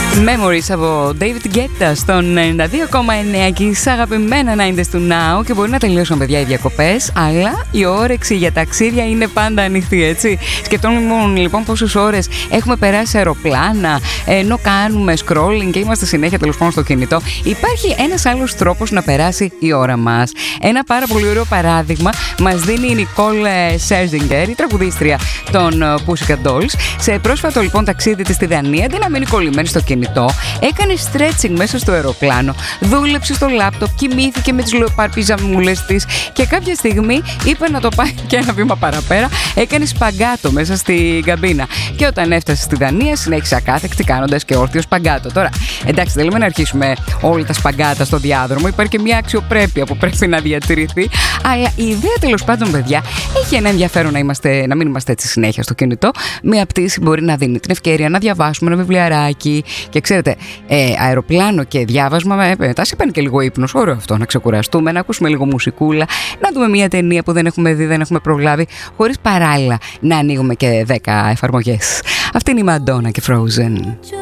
Memories από David Guetta στον 92,9 και είσαι αγαπημένα 90's του Now και μπορεί να τελειώσουν παιδιά οι διακοπές, αλλά η όρεξη για ταξίδια είναι πάντα ανοιχτή, έτσι. Σκεφτόμουν λοιπόν πόσες ώρες έχουμε περάσει σε αεροπλάνα ενώ κάνουμε scrolling και είμαστε συνέχεια τέλος πάντων στο κινητό. Υπάρχει ένας άλλος τρόπος να περάσει η ώρα μας. Ένα πάρα πολύ ωραίο παράδειγμα μας δίνει η Νικόλ Σέρζιγκερ, η τραγουδίστρια των Pussycat Dolls. Σε πρόσφατο λοιπόν ταξίδι της στη Δανία, αντί να μείνει κολλημένη στο κινητό, έκανε stretching μέσα στο αεροπλάνο, δούλεψε στο λάπτοπ, κοιμήθηκε με τις λεοπάρ πιζαμούλες της και κάποια στιγμή είπε να το πάει και ένα βήμα παραπέρα, έκανε σπαγκάτο μέσα στην καμπίνα. Και όταν έφτασε στη Δανία, συνέχισε ακάθεκτη κάνοντας και όρθιο σπαγκάτο. Τώρα, εντάξει, δεν λέμε να αρχίσουμε όλα τα σπαγκάτα στο διάδρομο, υπάρχει και μια αξιοπρέπεια που πρέπει να διατηρηθεί. Αλλά η ιδέα τέλος πάντων, παιδιά, έχει ένα ενδιαφέρον να μην είμαστε έτσι συνέχεια στο κινητό. Μια πτήση μπορεί να δίνει την ευκαιρία να διαβάσουμε ένα βιβλιαράκι. Και ξέρετε, αεροπλάνο και διάβασμα μετά σε παίρνει και λίγο ύπνος. Ωραίο αυτό, να ξεκουραστούμε, να ακούσουμε λίγο μουσικούλα, να δούμε μια ταινία που δεν έχουμε δει, δεν έχουμε προλάβει, χωρίς παράλληλα να ανοίγουμε και 10 εφαρμογές. Αυτή είναι η Madonna και Frozen.